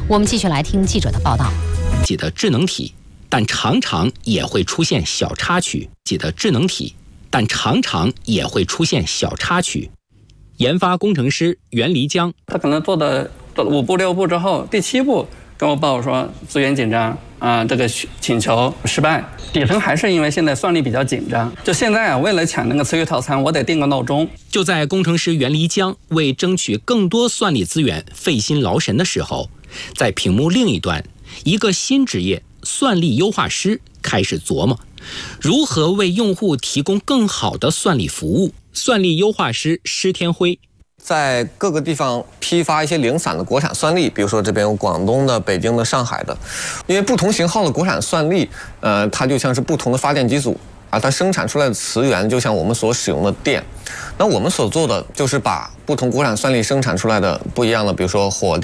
我们继续来听记者的报道。 自己的智能体，但常常也会出现小插曲。研发工程师袁黎江， 他可能做了5步6步之后，第7步跟我报说资源紧张这个请求失败。底层还是因为现在算力比较紧张，就现在为了抢那个词语套餐，我得定个闹钟。 就在工程师袁黎江为争取更多算力资源费心劳神的时候，在屏幕另一端，一个新职业算力优化师开始琢磨如何为用户提供更好的算力服务。算力优化师施天辉在各个地方批发一些零散的国产算力，比如说这边有广东的、北京的、上海的，因为不同型号的国产算力，它就像是不同的发电机组啊，它生产出来的磁源就像我们所使用的电。那我们所做的就是把不同国产算力生产出来的不一样的，比如说火